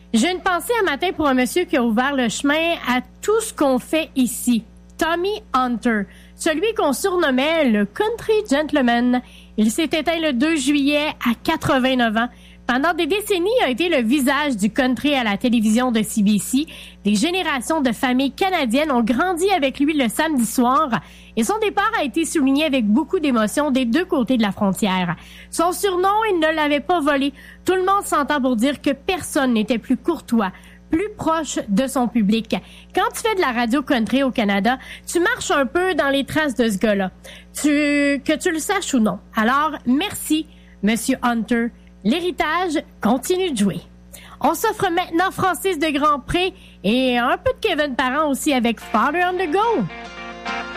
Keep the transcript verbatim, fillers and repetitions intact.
J'ai une pensée un matin pour un monsieur qui a ouvert le chemin à tout ce qu'on fait ici. Tommy Hunter, celui qu'on surnommait le Country Gentleman. Il s'est éteint le deux juillet à quatre-vingt-neuf ans. Pendant des décennies, il a été le visage du country à la télévision de C B C. Des générations de familles canadiennes ont grandi avec lui le samedi soir et son départ a été souligné avec beaucoup d'émotion des deux côtés de la frontière. Son surnom, il ne l'avait pas volé. Tout le monde s'entend pour dire que personne n'était plus courtois, plus proche de son public. Quand tu fais de la radio country au Canada, tu marches un peu dans les traces de ce gars-là, tu, que tu le saches ou non. Alors, merci, Monsieur Hunter. L'héritage continue de jouer. On s'offre maintenant Francis de Grandpré et un peu de Kevin Parent aussi avec Father on the Go.